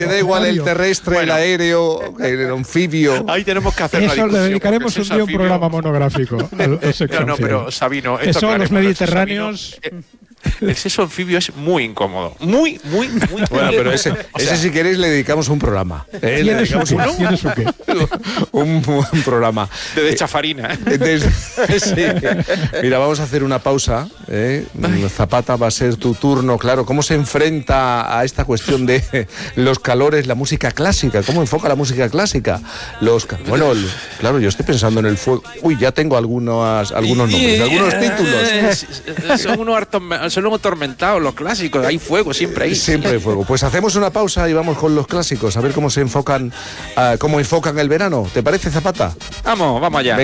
Te da igual el terrestre, el aéreo, el anfibio. Ahí tenemos que hacer Eso una discusión. le dedicaremos un día un programa monográfico al sexo No, anfibio. pero Sabino, Que esto son los aclarémoslo, mediterráneos. El sexo anfibio es muy incómodo. Muy. Bueno, pero ese si queréis le dedicamos un programa. Le dedicamos ¿Tienes un qué? un programa. de chafarina. Sí. Mira, vamos a hacer una pausa. Zapata, va a ser tu turno. Claro, ¿cómo se enfrenta a esta cuestión de los calores, la música clásica? ¿Cómo enfoca la música clásica? Claro, yo estoy pensando en el fuego. Uy, ya tengo algunos nombres, algunos títulos. Son unos atormentados los clásicos. Hay fuego siempre ahí. Siempre hay fuego. Pues hacemos una pausa y vamos con los clásicos, a ver cómo se enfocan, cómo enfocan el verano. ¿Te parece, Zapata? Vamos allá.